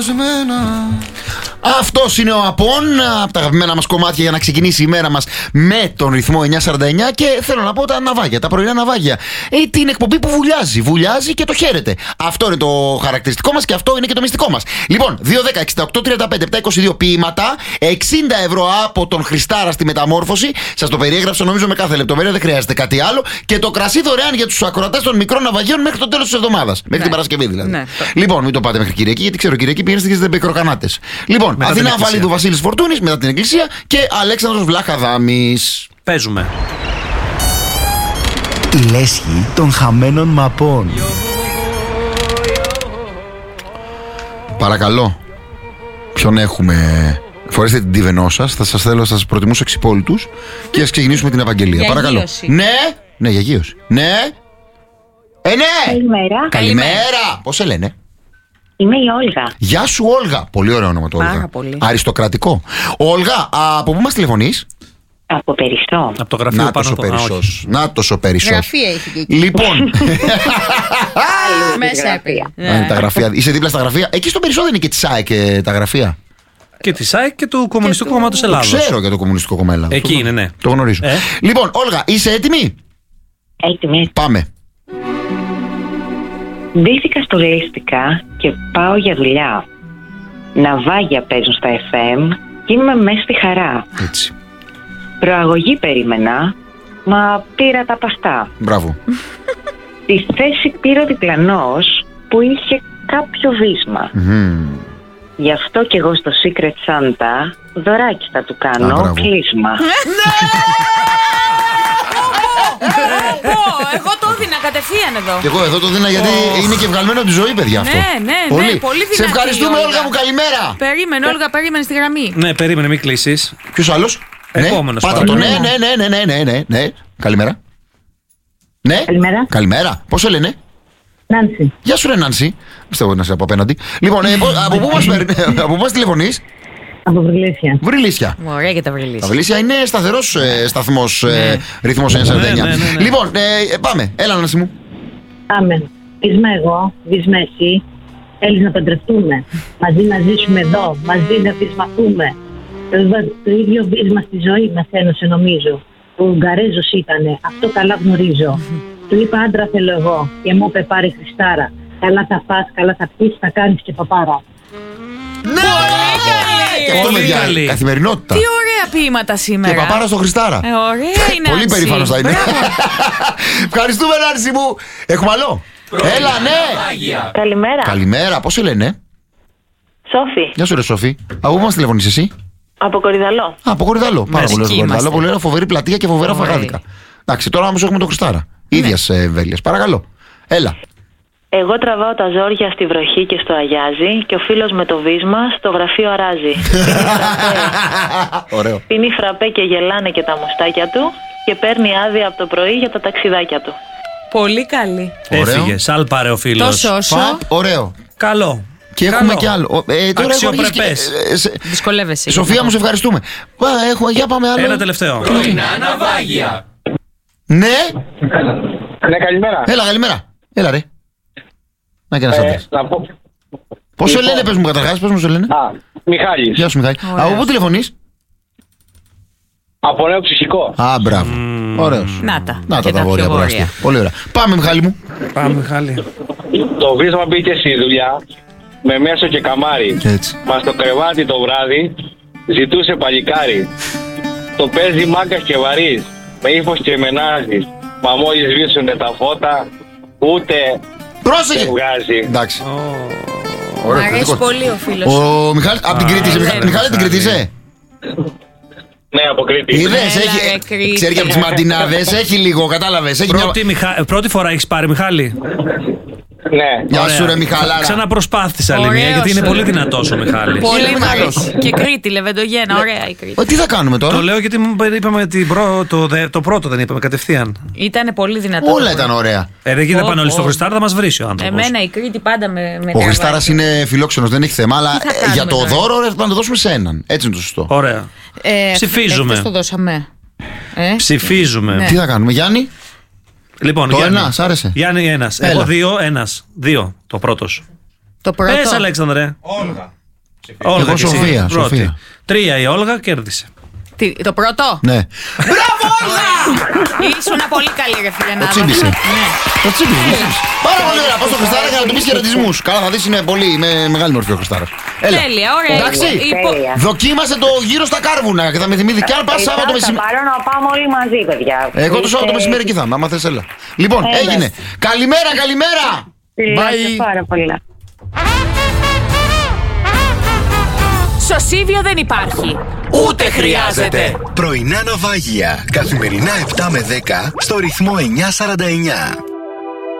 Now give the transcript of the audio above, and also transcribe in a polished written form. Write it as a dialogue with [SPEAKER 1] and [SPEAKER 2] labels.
[SPEAKER 1] Αυτός είναι ο Απόν, από τα αγαπημένα μας κομμάτια για να ξεκινήσει η μέρα μας με τον ρυθμό 949. Και θέλω να πω τα ναυάγια, τα πρωινά ναυάγια. Την εκπομπή που βουλιάζει και το χαίρετε. Αυτό είναι το χαρακτηριστικό μας και αυτό είναι και το μυστικό μας. Λοιπόν, 2-10-68-35-7-22 ποίηματα, 60 ευρώ από τον Χριστάρα στη Μεταμόρφωση. Σας το περιέγραψα νομίζω με κάθε λεπτομέρεια, δεν χρειάζεται κάτι άλλο. Και το κρασί δωρεάν για τους ακροατές των μικρών ναυαγίων μέχρι το τέλος της εβδομάδας. Μέχρι την Παρασκευή δηλαδή. Ναι. Λοιπόν, μην το πάτε μέχρι Κυριακή, γιατί ξέρω Κυριακή πηγαίνετε και στις πικροκανάτες. Λοιπόν, Αθηνά Αφαλίδου Βασίλης Φορτούνης, μετά την Εκκλησία και Αλέξανδρος Βλαχαδάμης.
[SPEAKER 2] Παίζουμε.
[SPEAKER 3] Η λέσχη των χαμένων μαπών.
[SPEAKER 1] Παρακαλώ, ποιον έχουμε? Φορέστε την τιβενό σας, θα σας προτιμήσω εξυπόλυτους και ας ξεκινήσουμε την Ευαγγελία. Παρακαλώ.
[SPEAKER 4] Γύρωση.
[SPEAKER 1] Ναι, για γύρωση. Ναι. Ναι. Καλημέρα. Πώς σε λένε?
[SPEAKER 5] Είμαι η Όλγα.
[SPEAKER 1] Γεια σου, Όλγα. Πολύ ωραίο όνομα το Όλγα.
[SPEAKER 4] Πάρα πολύ.
[SPEAKER 1] Αριστοκρατικό. Όλγα, από πού μας τηλεφωνείς?
[SPEAKER 5] Από Περισσό.
[SPEAKER 2] Από το γραφείο πάνω το
[SPEAKER 1] Περισσός. Νάτος ο Περισσός.
[SPEAKER 4] Γραφεία έχει και εκεί.
[SPEAKER 1] Λοιπόν.
[SPEAKER 4] Μέσα έπαιρνε.
[SPEAKER 1] Τα γραφεία. Είσαι δίπλα στα γραφεία. Εκεί στο Περισσό δεν είναι και τη ΣΑΕ και τα γραφεία?
[SPEAKER 2] Και τη ΣΑΕΚ και του Κομμουνιστικού Κόμματος Ελλάδος.
[SPEAKER 1] Ξέρω για το Κομμουνιστικό Κόμμα Ελλάδος.
[SPEAKER 2] Εκεί είναι, ναι.
[SPEAKER 1] Το γνωρίζω. Λοιπόν, Όλγα, είσαι έτοιμη?
[SPEAKER 5] Έτοιμη.
[SPEAKER 1] Πάμε.
[SPEAKER 5] Ντύθηκα στολίστικα και πάω για δουλειά. Ναυάγια παίζουν στα FM και είμαι μέσα στη χαρά.
[SPEAKER 1] Έτσι.
[SPEAKER 5] Προαγωγή περίμενα, μα πήρα τα παστά.
[SPEAKER 1] Μπράβο.
[SPEAKER 5] Τη θέση πήρε ο διπλανός που είχε κάποιο βίσμα. Γι' αυτό και εγώ στο Secret Santa δωράκι θα του κάνω κλείσμα.
[SPEAKER 4] Εγώ το έδινα κατευθείαν εδώ.
[SPEAKER 1] Και εγώ εδώ το δίνα γιατί είναι και βγαλμένο από τη ζωή, παιδιά αυτό.
[SPEAKER 4] Ναι, πολύ δυνατή.
[SPEAKER 1] Σε ευχαριστούμε, Όλγα μου, καλημέρα.
[SPEAKER 4] Περίμενε, Όλγα, περίμενε στη γραμμή.
[SPEAKER 2] Ναι, περίμενε, μην κλείσεις.
[SPEAKER 1] Ποιος άλλος?
[SPEAKER 2] Επόμενος.
[SPEAKER 1] Πάτα το. Ναι. Καλημέρα. Ναι. Καλημέρα. Πώς σε λένε?
[SPEAKER 5] Νάνση.
[SPEAKER 1] Γεια σου, ρε Νάνση. Πιστεύω να είσαι από απέναντι. Λοιπόν, από πού μας τηλεφωνείς?
[SPEAKER 5] Από Βρυλίσια.
[SPEAKER 1] Βρυλίσια.
[SPEAKER 4] Ωραία και τα Βρυλίσια.
[SPEAKER 1] Τα Βρυλίσια είναι σταθερός σταθμός ρυθμός 949. Λοιπόν, πάμε. Έλα, Νάνση μου.
[SPEAKER 5] Πάμε. Βίσμα εγώ, βίσμα εσύ. Θέλεις να παντρευτούμε. Μαζί να ζήσουμε εδώ. Μαζί να βυσμαθούμε. Το ίδιο βίσμα στη ζωή μας ένωσε νομίζω. Ο Ουγγαρέζος ήτανε. Αυτό καλά γνωρίζω. Του είπα άντρα θέλω εγώ. Και μου είπε πάρε Χριστάρα. Καλά θα φας, καλά θα πεις, θα κάνεις και παπάρα.
[SPEAKER 1] Ναι! Και αυτό με διάλει. Καθημερινότητα.
[SPEAKER 4] Τι ωραία ποίηματα σήμερα.
[SPEAKER 1] Και παπάρα στο Χριστάρα.
[SPEAKER 4] Ωραία είναι.
[SPEAKER 1] Πολύ περήφανος θα είναι. Ευχαριστούμε, Νάνση μου. Έχουμε άλλο? Έλα, ναι.
[SPEAKER 5] Καλημέρα.
[SPEAKER 1] Καλημέρα, πώς σε λένε?
[SPEAKER 5] Σόφη.
[SPEAKER 1] Γεια σου, ρε Σόφη. Από πού μας τηλεφωνείς εσύ?
[SPEAKER 5] Από Κορυδαλό.
[SPEAKER 1] Από Κορυδαλό. Πάρα πολύ ωραίο Κορυδαλό. Πολύ ωραία, φοβερή πλατεία και φοβερά φαγάδικα. Εντάξει, τώρα όμως έχουμε τον Χριστάρα. Ίδιας εμβέλειας. Παρακαλώ. Έλα.
[SPEAKER 5] Εγώ τραβάω τα ζόρια στη βροχή και στο αγιάζει και ο φίλος με το βίσμα στο γραφείο αράζει.
[SPEAKER 1] Ωραίο.
[SPEAKER 5] Πίνει φραπέ και γελάνε και τα μουστάκια του και παίρνει άδεια από το πρωί για τα ταξιδάκια του.
[SPEAKER 4] Πολύ καλή.
[SPEAKER 2] Έφυγε, σάλ πάρε ο φίλος.
[SPEAKER 4] Τόσο όσο.
[SPEAKER 1] Ωραίο.
[SPEAKER 2] Καλό.
[SPEAKER 1] Και έχουμε κι άλλο.
[SPEAKER 2] Αξιοπρεπές.
[SPEAKER 4] Δυσκολεύεσαι.
[SPEAKER 1] Σοφία μου, σε ευχαριστούμε. Για πάμε άλλο.
[SPEAKER 2] Ένα τελευταίο.
[SPEAKER 6] Πρωινά ναυάγια.
[SPEAKER 1] Ναι.
[SPEAKER 7] Ναι, καλημέρα.
[SPEAKER 1] Έλα, καλημέρα. Έλα, ρε. Να και ένας άντρας. Πώς σε λένε, πες μου καταρχάς, πώς μου σε λένε?
[SPEAKER 7] Μιχάλης.
[SPEAKER 1] Γεια σου, Μιχάλη. Από πού τηλεφωνείς?
[SPEAKER 7] Από νέο ψυχικό.
[SPEAKER 1] Μπράβο. Ωραίος.
[SPEAKER 4] Να
[SPEAKER 1] τα βόρεια προάστια. Πολύ ωραία. Πάμε, Μιχάλη μου.
[SPEAKER 2] Πάμε, Μιχάλη.
[SPEAKER 7] Το βίσμα μπήκε στη δουλειά με μέσο και καμάρι.
[SPEAKER 1] Έτσι.
[SPEAKER 7] Μα στο κρεβάτι το βράδυ ζητούσε παλικάρι. Το παίζει μάγκας και βαρύς, με ύφος και μενάζεις. Μα μόλις σβήσουνε τα φώτα, ούτε
[SPEAKER 1] πρόσεχε
[SPEAKER 7] βγάζει.
[SPEAKER 1] Εντάξει.
[SPEAKER 4] Μ' αρέσει πολύ ο φίλος.
[SPEAKER 1] Ο Μιχάλης, από την Κρήτη. Μιχάλη, την Κρήτη είσαι?
[SPEAKER 7] Ναι, από Κρήτη.
[SPEAKER 1] Είδες, ξέρει και από τις Μαντινάδες, έχει λίγο, κατάλαβες.
[SPEAKER 2] Πρώτη φορά έχεις πάρει, Μιχάλη?
[SPEAKER 7] Ναι.
[SPEAKER 1] Γεια σου, ρε Μιχαλάρα.
[SPEAKER 2] Ξαναπροσπάθησα άλλη μία, γιατί είναι πολύ δυνατός ο Μιχάλης.
[SPEAKER 4] Πολύ μ' αρέσει. Και Κρήτη, Λεβεντογένα, ωραία η Κρήτη.
[SPEAKER 1] Τι θα κάνουμε τώρα?
[SPEAKER 2] Το λέω γιατί είπαμε το πρώτο δεν είπαμε κατευθείαν.
[SPEAKER 4] Ήταν πολύ δυνατό.
[SPEAKER 1] Όλα ήταν ωραία.
[SPEAKER 2] Δεν γίνεται πάνω όλοι στο Χριστάρα, θα μας βρίσει ο άνθρωπος.
[SPEAKER 4] Εμένα η Κρήτη πάντα με
[SPEAKER 1] Ο Χριστάρας είναι φιλόξενος, δεν έχει θέμα, αλλά για το δώρο να το δώσουμε σε έναν. Έτσι είναι το σωστό.
[SPEAKER 2] Ωραία. Ψηφίζουμε.
[SPEAKER 4] Το δώσαμε.
[SPEAKER 2] Ψηφίζουμε.
[SPEAKER 1] Τι θα κάνουμε, Γιάννη?
[SPEAKER 2] Λοιπόν,
[SPEAKER 1] το
[SPEAKER 2] Γιάννη,
[SPEAKER 1] ένα, σ' άρεσε?
[SPEAKER 2] Γιάννη, ένας. Εγώ δύο, ένας. Δύο, το πρώτος.
[SPEAKER 4] Το πρώτο.
[SPEAKER 2] Πες, Αλέξανδρε.
[SPEAKER 6] Όλγα.
[SPEAKER 2] Όλγα
[SPEAKER 1] Εγώ
[SPEAKER 2] και εσύ,
[SPEAKER 1] Σοφία,
[SPEAKER 2] πρώτη.
[SPEAKER 1] Σοφία.
[SPEAKER 2] 3 η Όλγα, κέρδισε.
[SPEAKER 4] Το πρώτο.
[SPEAKER 1] Ναι.
[SPEAKER 4] Μπράβο, Όλγα! Ήσουνα πολύ καλή, ρε φίλε.
[SPEAKER 1] Το τσίμπησε.
[SPEAKER 4] Ναι.
[SPEAKER 1] Το τσίμπησε. Πάρα πολύ ωραία. Πας στο Χριστάρα για να του πεις χαιρετισμούς. Καλά, θα δεις, είναι πολύ με μεγάλη μορφή ο Χριστάρας.
[SPEAKER 4] Τέλεια, ωραία.
[SPEAKER 1] Εντάξει. Δοκίμασε το γύρο στα κάρβουνα και θα με θυμηθεί. Και αν πας Σάββατο μεσημέρι.
[SPEAKER 5] Θα πάρω να πάμε όλοι μαζί, παιδιά.
[SPEAKER 1] Εγώ το Σάββατο μεσημέρι εκεί θα είμαι, άμα θες έλα. Λοιπόν, έγινε. Καλημέρα, καλημέρα.
[SPEAKER 5] Bye. Πάρα πολύ.
[SPEAKER 4] Σωσίβιο δεν υπάρχει.
[SPEAKER 6] Ούτε χρειάζεται.
[SPEAKER 3] Πρωινά ναυάγια. Καθημερινά 7 με 10 στο ρυθμό 949.